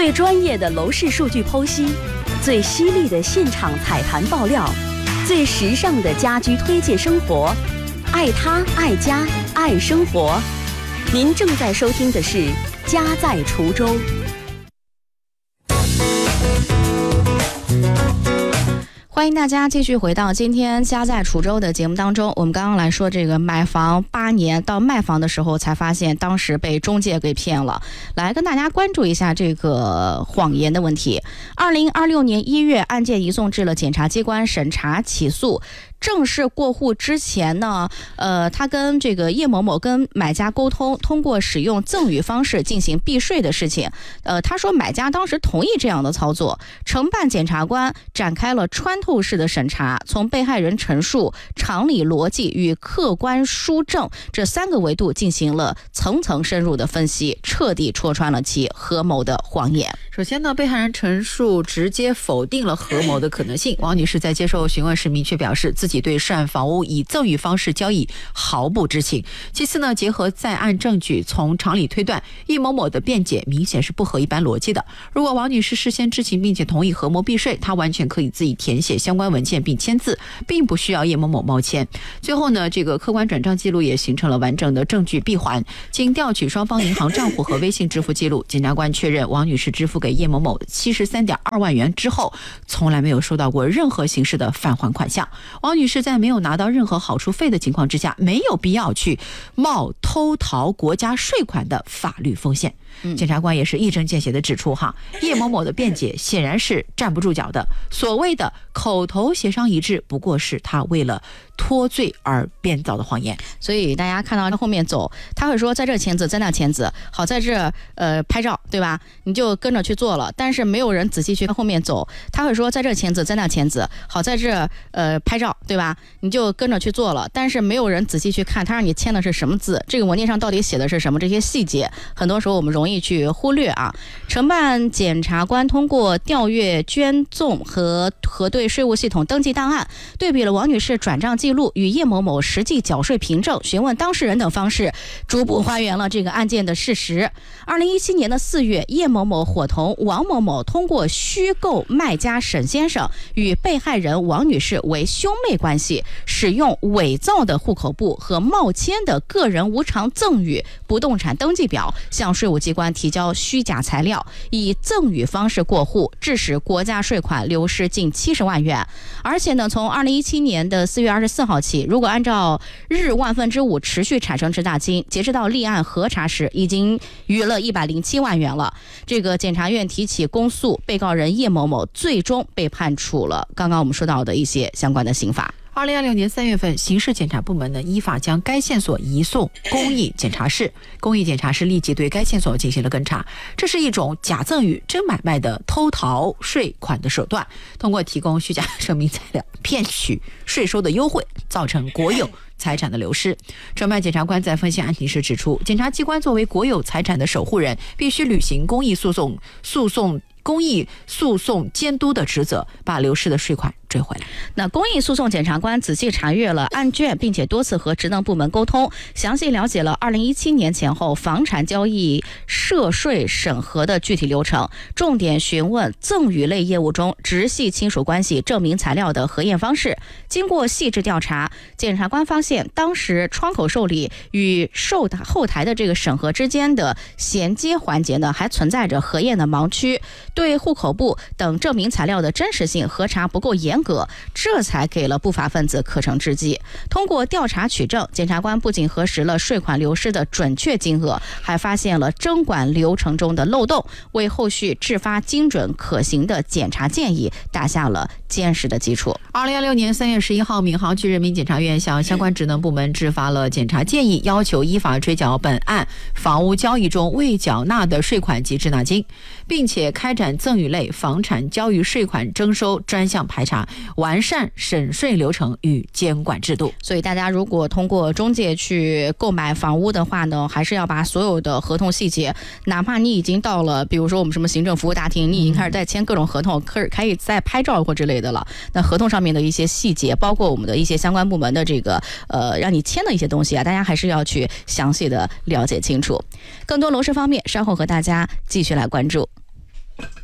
最专业的楼市数据剖析，最犀利的现场踩盘爆料，最时尚的家居推荐生活，爱他爱家爱生活。您正在收听的是《家在滁州》。 欢迎大家继续回到今天家在滁州的节目当中。我们刚刚来说这个买房8年到卖房的时候才发现当时被中介给骗了，来跟大家关注一下这个谎言的问题。2026年1月，案件移送至了检察机关审查起诉。正式过户之前呢，他跟这个叶某某跟买家沟通，通过使用赠与方式进行避税的事情。他说买家当时同意这样的操作，承办检察官展开了穿透式的审查，从被害人陈述、常理逻辑与客观书证这3个维度进行了层层深入的分析，彻底戳穿了其合谋的谎言。 首先呢，被害人陈述直接否定了合谋的可能性。王女士在接受询问时明确表示，自己对涉案房屋以赠与方式交易毫不知情。其次呢，结合在案证据，从常理推断，叶某某的辩解明显是不合一般逻辑的。如果王女士事先知情并且同意合谋避税，她完全可以自己填写相关文件并签字，并不需要叶某某冒签。最后呢，这个客观转账记录也形成了完整的证据闭环。经调取双方银行账户和微信支付记录，检察官确认王女士支付给叶某某 73.2 万元之后，从来没有收到过任何形式的返还款项。王女士在没有拿到任何好处费的情况之下，没有必要去冒偷逃国家税款的法律风险。检察官也是一针见血地指出叶某某的辩解显然是站不住脚的，所谓的口头协商一致不过是他为了脱罪而编造的谎言。 所以大家看到后面走，他会说在这签字在那签字，好在这拍照，对吧？你就跟着去做了，但是没有人仔细去后面走，他会说在这签字在那签字，好在这拍照，对吧？你就跟着去做了，但是没有人仔细去看他让你签的是什么字，这个文件上到底写的是什么，这些细节很多时候我们容易去忽略啊。承办检察官通过调阅捐赠和核对税务系统登记档案，对比了王女士转账记录与叶某某实际缴税凭证、询问当事人等方式，逐步还原了这个案件的事实。2017年的4月，叶某某伙同王某某通过虚构卖家沈先生与被害人王女士为兄妹关系，使用伪造的户口簿和冒签的个人无偿赠与不动产登记表，向税务机关提交虚假材料，以赠与方式过户，致使国家税款流失近70万元。而且呢，从2017年的4月24号起，如果按照日5/1000持续产生滞纳金，截止到立案核查时，已经余了107万元了。这个检察院提起公诉，被告人叶某某最终被判处了刚刚我们说到的一些相关的刑罚。 2026年3月份，刑事检察部门呢依法将该线索移送公益检察室，公益检察室立即对该线索进行了跟查。这是一种假赠与真买卖的偷逃税款的手段，通过提供虚假声明材料骗取税收的优惠，造成国有财产的流失。承办检察官在分析案情时指出，检察机关作为国有财产的守护人，必须履行公益诉讼监督的职责，把流失的税款追回来。 那公益诉讼检察官仔细查阅了案卷，并且多次和职能部门沟通，详细了解了2017年前后房产交易涉税审核的具体流程，重点询问赠与类业务中直系亲属关系证明材料的核验方式。经过细致调查，检察官发现当时窗口受理与后台的这个审核之间的衔接环节呢，还存在着核验的盲区，对户口簿等证明材料的真实性核查不够严格，这才给了不法分子可乘之机。通过调查取证，检察官不仅核实了税款流失的准确金额，还发现了征管流程中的漏洞，为后续制发精准可行的检察建议打下了坚实的基础。 2016年3月11号，闵行区人民检察院向相关职能部门制发了检察建议，要求依法追缴本案房屋交易中未缴纳的税款及滞纳金，并且开展赠与类房产交易税款征收专项排查，完善审税流程与监管制度。 所以大家如果通过中介去购买房屋的话呢，还是要把所有的合同细节，哪怕你已经到了比如说我们什么行政服务大厅，你已经开始在签各种合同，可以在拍照或之类的了，那合同上面的一些细节，包括我们的一些相关部门的这个让你签的一些东西啊，大家还是要去详细的了解清楚。更多楼市方面，稍后和大家继续来关注。